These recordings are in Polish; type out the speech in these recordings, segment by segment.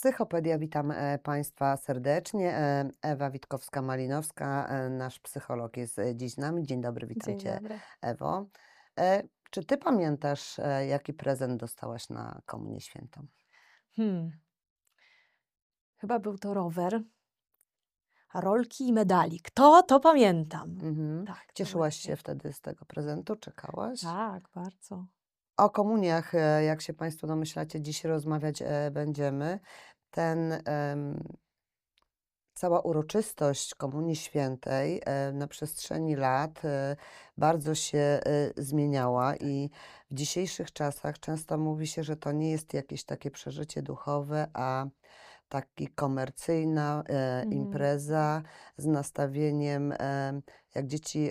Psychopedia, witam Państwa serdecznie. Ewa Witkowska-Malinowska, nasz psycholog jest dziś z nami. Dzień dobry, witam Dzień Cię, dobry. Ewo. Czy Ty pamiętasz, jaki prezent dostałaś na Komunię Świętą? Hmm. Chyba był to rower, rolki i medalik. To pamiętam. Mhm. Tak, to Cieszyłaś właśnie. się wtedy z tego prezentu? Czekałaś? Tak, bardzo. O komuniach, jak się Państwo domyślacie, dziś rozmawiać będziemy. Ten Cała uroczystość Komunii Świętej na przestrzeni lat bardzo się zmieniała i w dzisiejszych czasach często mówi się, że to nie jest jakieś takie przeżycie duchowe, a taki komercyjna Mhm. impreza z nastawieniem, jak dzieci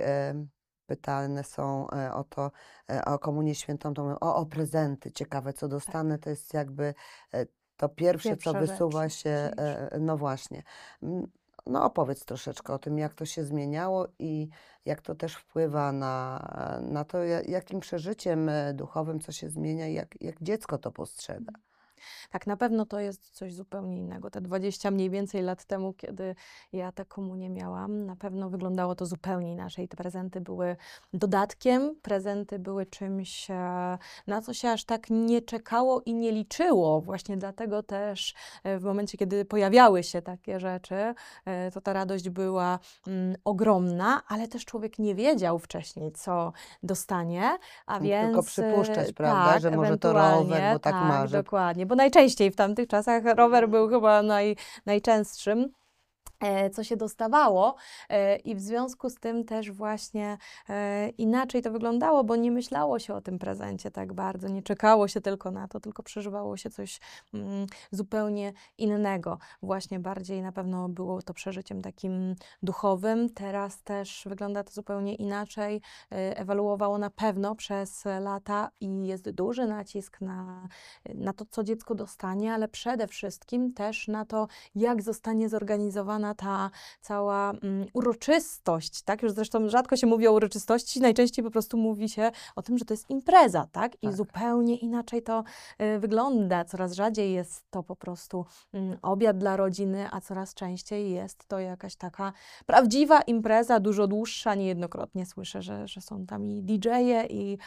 pytane są o to, o Komunię Świętą, to mówią, o prezenty, ciekawe co dostanę, Tak. to jest jakby to pierwsze, co Pierwsza rzecz wysuwa się, najważniejsza. no właśnie. Mm, No opowiedz troszeczkę o tym, jak to się zmieniało i jak to też wpływa na to, jakim przeżyciem duchowym co się zmienia i jak dziecko to postrzega. Tak, na pewno to jest coś zupełnie innego. Te 20 mniej więcej lat temu, kiedy ja tę komunię miałam, na pewno wyglądało to zupełnie inaczej. Te prezenty były dodatkiem, prezenty były czymś, na co się aż tak nie czekało i nie liczyło. Właśnie dlatego też w momencie, kiedy pojawiały się takie rzeczy, to ta radość była ogromna, ale też człowiek nie wiedział wcześniej, co dostanie, a Mógł tylko więc przypuszczać, prawda, tak, że może to rower, ewentualnie, bo tak tak, marzy. dokładnie, bo najczęściej w tamtych czasach rower był chyba najczęstszym, co się dostawało, i w związku z tym też właśnie inaczej to wyglądało, bo nie myślało się o tym prezencie tak bardzo, nie czekało się tylko na to, tylko przeżywało się coś zupełnie innego. Właśnie bardziej na pewno było to przeżyciem takim duchowym. Teraz też wygląda to zupełnie inaczej. Ewoluowało na pewno przez lata i jest duży nacisk na to, co dziecko dostanie, ale przede wszystkim też na to, jak zostanie zorganizowana ta cała uroczystość, tak? Już zresztą rzadko się mówi o uroczystości, najczęściej po prostu mówi się o tym, że to jest impreza, tak? I Tak. zupełnie inaczej to wygląda. Coraz rzadziej jest to po prostu obiad dla rodziny, a coraz częściej jest to jakaś taka prawdziwa impreza, dużo dłuższa. Niejednokrotnie słyszę, że są tam i DJ-e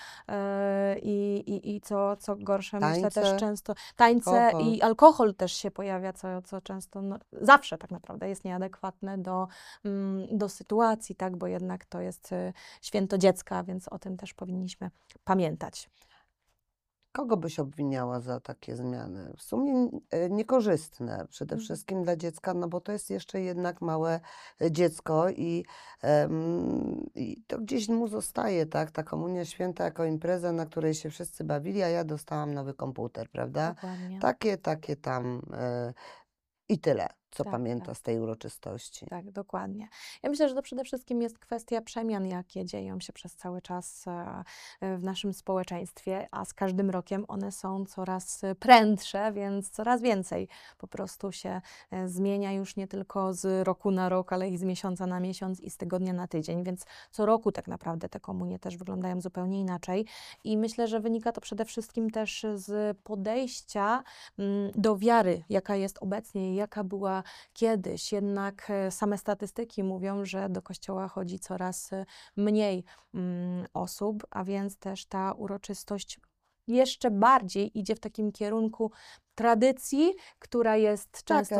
i co gorsze, myślę też Tańce, często tańce alkohol. i alkohol też się pojawia, co często, no, zawsze tak naprawdę jest nieadekwatne do sytuacji, tak, bo jednak to jest święto dziecka, więc o tym też powinniśmy pamiętać. Kogo byś obwiniała za takie zmiany? W sumie niekorzystne, przede Mhm. wszystkim dla dziecka, no bo to jest jeszcze jednak małe dziecko i to gdzieś mu zostaje, tak? Ta Komunia Święta jako impreza, na której się wszyscy bawili, a ja dostałam nowy komputer, prawda? Dokładnie. Takie tam i tyle, co Tak, tak. pamięta z tej uroczystości. Tak, dokładnie. Ja myślę, że to przede wszystkim jest kwestia przemian, jakie dzieją się przez cały czas w naszym społeczeństwie, a z każdym rokiem one są coraz prędsze, więc coraz więcej po prostu się zmienia już nie tylko z roku na rok, ale i z miesiąca na miesiąc i z tygodnia na tydzień, więc co roku tak naprawdę te komunie też wyglądają zupełnie inaczej i myślę, że wynika to przede wszystkim też z podejścia do wiary, jaka jest obecnie i jaka była kiedyś. Jednak same statystyki mówią, że do kościoła chodzi coraz mniej osób, a więc też ta uroczystość jeszcze bardziej idzie w takim kierunku tradycji, która jest Tak, często